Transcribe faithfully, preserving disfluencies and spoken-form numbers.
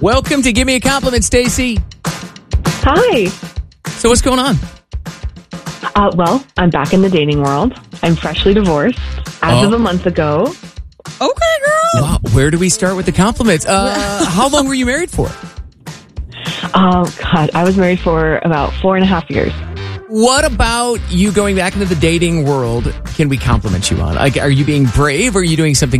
Welcome to Give Me a Compliment, Stacey. Hi. So what's going on? Uh, well, I'm back in the dating world. I'm freshly divorced as Oh. of a month ago. Okay, girl. Wow, where do we start with the compliments? Uh, how long were you married for? Oh, God. I was married for about four and a half years. What about you going back into the dating world can we compliment you on? Like, are you being brave or are you doing something